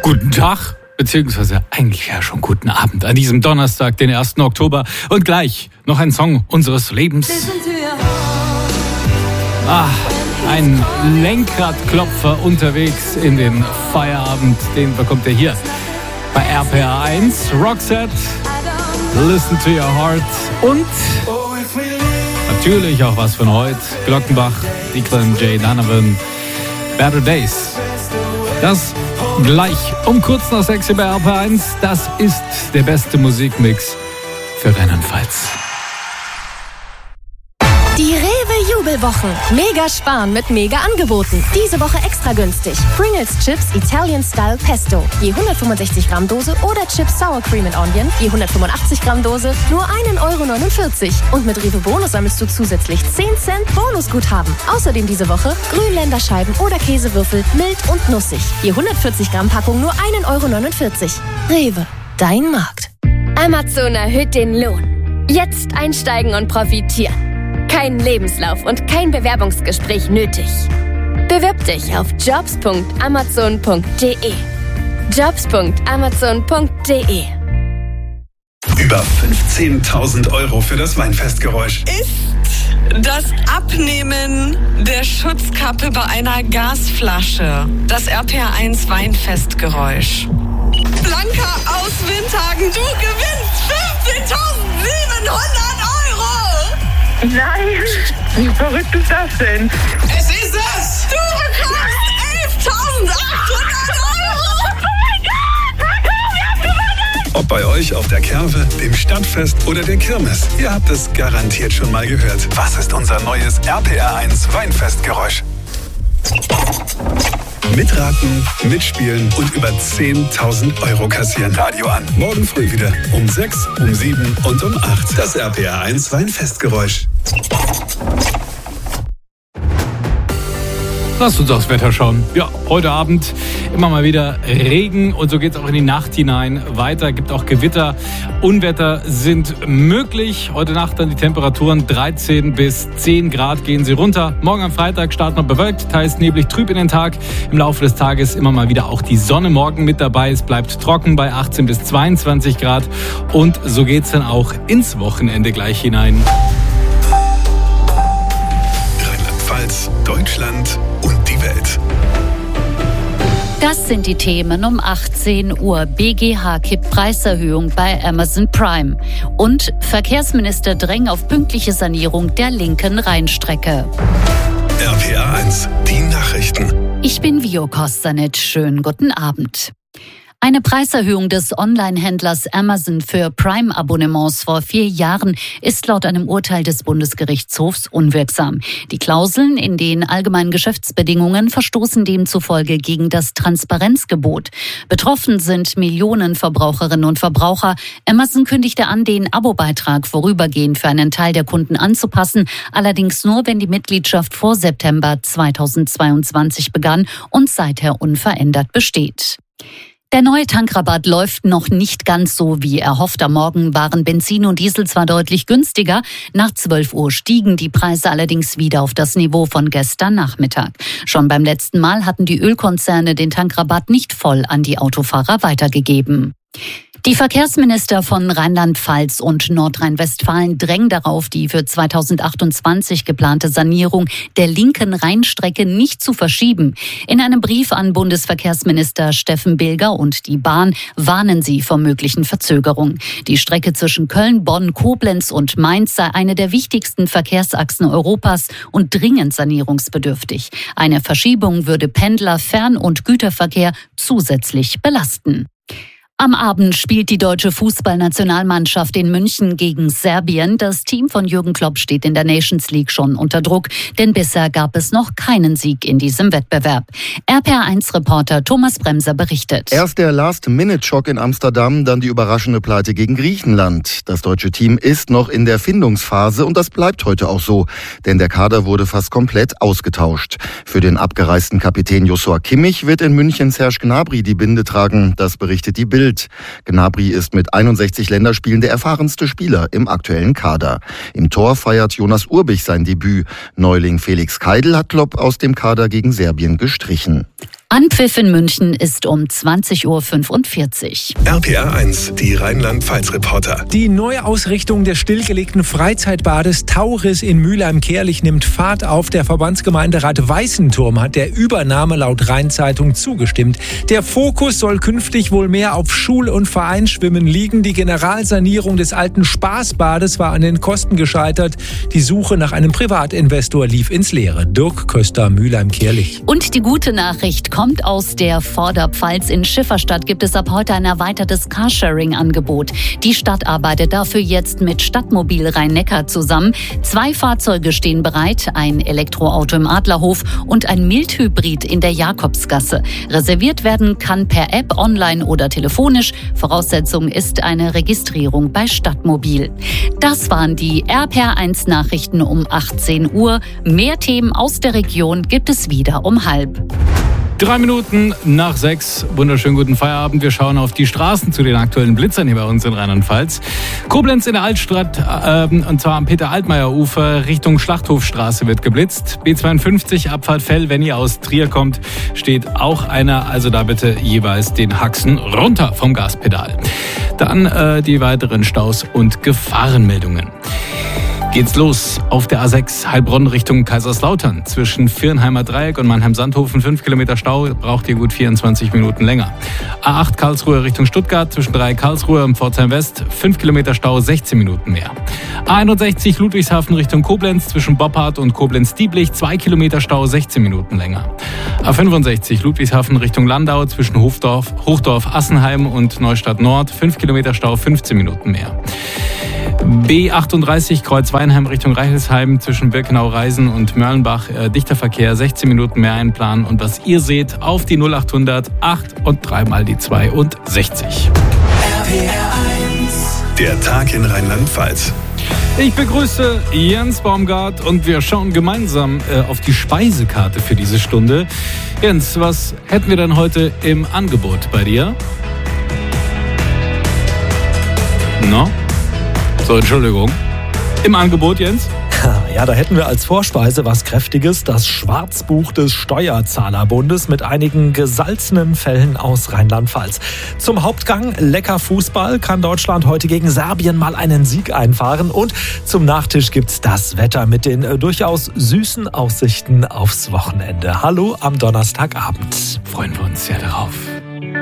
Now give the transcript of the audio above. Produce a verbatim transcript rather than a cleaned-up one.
Guten Tag, beziehungsweise eigentlich ja schon guten Abend an diesem Donnerstag, den ersten Oktober. Und gleich noch ein Song unseres Lebens. Ah, ein Lenkradklopfer unterwegs in den Feierabend, den bekommt ihr hier bei R P R eins. Roxette, Listen to Your Heart und natürlich auch was von heute. Glockenbach, Declan J. Donovan, Better Days. Das gleich um kurz nach sechs bei R P R eins. Das ist der beste Musikmix für Rheinland-Pfalz. Die Rewe-Jubelwochen. Mega sparen mit mega Angeboten. Diese Woche extra günstig. Pringles Chips Italian Style Pesto. Je hundertfünfundsechzig Gramm Dose oder Chips Sour Cream and Onion. Je hundertfünfundachtzig Gramm Dose. Nur ein Euro neunundvierzig. Und mit Rewe Bonus sammelst du zusätzlich zehn Cent Bonusguthaben. Außerdem diese Woche Grünländerscheiben oder Käsewürfel mild und nussig. Je hundertvierzig Gramm Packung nur ein Euro neunundvierzig. Rewe, dein Markt. Amazon erhöht den Lohn. Jetzt einsteigen und profitieren. Kein Lebenslauf und kein Bewerbungsgespräch nötig. Bewirb dich auf jobs punkt amazon punkt de. jobs punkt amazon punkt de. Über fünfzehntausend Euro für das Weinfestgeräusch. Ist das Abnehmen der Schutzkappe bei einer Gasflasche das R P R eins Weinfestgeräusch. Blanca aus Windhagen, du gewinnst fünfzehntausendsiebenhundert Euro! Nein, wie verrückt ist das denn? Es ist es! Du bekommst elftausendachthundert Euro! Oh mein Gott! Wie hast du gewonnen? Ob bei euch auf der Kerwe, dem Stadtfest oder der Kirmes, ihr habt es garantiert schon mal gehört. Was ist unser neues R P R eins Weinfestgeräusch? Mitraten, mitspielen und über zehntausend Euro kassieren. Radio an. Morgen früh wieder um sechs, um sieben und um acht. Das R P R eins Weinfestgeräusch. Lasst uns aufs Wetter schauen. Ja, heute Abend immer mal wieder Regen und so geht es auch in die Nacht hinein weiter. Gibt auch Gewitter. Unwetter sind möglich. Heute Nacht dann die Temperaturen dreizehn bis zehn Grad gehen sie runter. Morgen am Freitag starten wir bewölkt, teils neblig, trüb in den Tag. Im Laufe des Tages immer mal wieder auch die Sonne morgen mit dabei. Es bleibt trocken bei achtzehn bis zweiundzwanzig Grad. Und so geht es dann auch ins Wochenende gleich hinein. Rheinland-Pfalz, Deutschland und die Welt. Das sind die Themen um achtzehn Uhr. B G H kippt Preiserhöhung bei Amazon Prime. Und Verkehrsminister drängt auf pünktliche Sanierung der linken Rheinstrecke. R P R eins, die Nachrichten. Ich bin Vio Kostanic. Schönen guten Abend. Eine Preiserhöhung des Online-Händlers Amazon für Prime-Abonnements vor vier Jahren ist laut einem Urteil des Bundesgerichtshofs unwirksam. Die Klauseln in den allgemeinen Geschäftsbedingungen verstoßen demzufolge gegen das Transparenzgebot. Betroffen sind Millionen Verbraucherinnen und Verbraucher. Amazon kündigte an, den Abobeitrag vorübergehend für einen Teil der Kunden anzupassen, allerdings nur, wenn die Mitgliedschaft vor September zweitausendzweiundzwanzig begann und seither unverändert besteht. Der neue Tankrabatt läuft noch nicht ganz so wie erhofft. Am Morgen waren Benzin und Diesel zwar deutlich günstiger, nach zwölf Uhr stiegen die Preise allerdings wieder auf das Niveau von gestern Nachmittag. Schon beim letzten Mal hatten die Ölkonzerne den Tankrabatt nicht voll an die Autofahrer weitergegeben. Die Verkehrsminister von Rheinland-Pfalz und Nordrhein-Westfalen drängen darauf, die für zweitausendachtundzwanzig geplante Sanierung der linken Rheinstrecke nicht zu verschieben. In einem Brief an Bundesverkehrsminister Steffen Bilger und die Bahn warnen sie vor möglichen Verzögerungen. Die Strecke zwischen Köln, Bonn, Koblenz und Mainz sei eine der wichtigsten Verkehrsachsen Europas und dringend sanierungsbedürftig. Eine Verschiebung würde Pendler, Fern- und Güterverkehr zusätzlich belasten. Am Abend spielt die deutsche Fußballnationalmannschaft in München gegen Serbien. Das Team von Jürgen Klopp steht in der Nations League schon unter Druck, denn bisher gab es noch keinen Sieg in diesem Wettbewerb. R P R eins Reporter Thomas Bremser berichtet. Erst der Last-Minute-Schock in Amsterdam, dann die überraschende Pleite gegen Griechenland. Das deutsche Team ist noch in der Findungsphase und das bleibt heute auch so, denn der Kader wurde fast komplett ausgetauscht. Für den abgereisten Kapitän Joshua Kimmich wird in München Serge Gnabry die Binde tragen, das berichtet die Bild. Gnabry ist mit einundsechzig Länderspielen der erfahrenste Spieler im aktuellen Kader. Im Tor feiert Jonas Urbich sein Debüt. Neuling Felix Keidl hat Klopp aus dem Kader gegen Serbien gestrichen. Anpfiff in München ist um zwanzig Uhr fünfundvierzig. R P R eins, die Rheinland-Pfalz-Reporter. Die Neuausrichtung des stillgelegten Freizeitbades Tauris in Mülheim-Kärlich nimmt Fahrt auf. Der Verbandsgemeinderat Weißenturm hat der Übernahme laut Rhein-Zeitung zugestimmt. Der Fokus soll künftig wohl mehr auf Schul- und Vereinsschwimmen liegen. Die Generalsanierung des alten Spaßbades war an den Kosten gescheitert. Die Suche nach einem Privatinvestor lief ins Leere. Dirk Köster, Mülheim-Kärlich. Und die gute Nachricht kommt aus der Vorderpfalz. In Schifferstadt gibt es ab heute ein erweitertes Carsharing-Angebot. Die Stadt arbeitet dafür jetzt mit Stadtmobil Rhein-Neckar zusammen. Zwei Fahrzeuge stehen bereit, ein Elektroauto im Adlerhof und ein Mildhybrid in der Jakobsgasse. Reserviert werden kann per App, online oder telefonisch. Voraussetzung ist eine Registrierung bei Stadtmobil. Das waren die R P R eins Nachrichten um achtzehn Uhr. Mehr Themen aus der Region gibt es wieder um halb. Drei Minuten nach sechs. Wunderschönen guten Feierabend. Wir schauen auf die Straßen zu den aktuellen Blitzern hier bei uns in Rheinland-Pfalz. Koblenz in der Altstadt, äh, und zwar am Peter-Altmaier-Ufer Richtung Schlachthofstraße wird geblitzt. B zweiundfünfzig, Abfahrt Fell, wenn ihr aus Trier kommt, steht auch einer. Also da bitte jeweils den Haxen runter vom Gaspedal. Dann äh, die weiteren Staus und Gefahrenmeldungen. Geht's los auf der A sechs Heilbronn Richtung Kaiserslautern. Zwischen Viernheimer Dreieck und Mannheim-Sandhofen fünf Kilometer Stau, braucht ihr gut vierundzwanzig Minuten länger. A acht Karlsruhe Richtung Stuttgart, zwischen Dreieck Karlsruhe und Pforzheim West fünf Kilometer Stau, sechzehn Minuten mehr. A einundsechzig Ludwigshafen Richtung Koblenz, zwischen Boppard und Koblenz-Dieblich zwei Kilometer Stau, sechzehn Minuten länger. A fünfundsechzig Ludwigshafen Richtung Landau, zwischen Hochdorf, Hochdorf Assenheim und Neustadt Nord fünf Kilometer Stau, fünfzehn Minuten mehr. B achtunddreißig Kreuz Weinheim Richtung Reichelsheim, zwischen Birkenau-Reisen und Mörlenbach äh, dichter Verkehr, sechzehn Minuten mehr einplanen. Und was ihr seht, auf die null achthundert acht und dreimal die zweiundsechzig. R P R eins. Der Tag in Rheinland-Pfalz. Ich begrüße Jens Baumgart und wir schauen gemeinsam äh, auf die Speisekarte für diese Stunde. Jens, was hätten wir denn heute im Angebot bei dir? No? So, Entschuldigung. Im Angebot, Jens? Ja, da hätten wir als Vorspeise was Kräftiges, das Schwarzbuch des Steuerzahlerbundes mit einigen gesalzenen Fällen aus Rheinland-Pfalz. Zum Hauptgang lecker Fußball, kann Deutschland heute gegen Serbien mal einen Sieg einfahren. Und zum Nachtisch gibt's das Wetter mit den äh, durchaus süßen Aussichten aufs Wochenende. Hallo am Donnerstagabend. Freuen wir uns sehr darauf.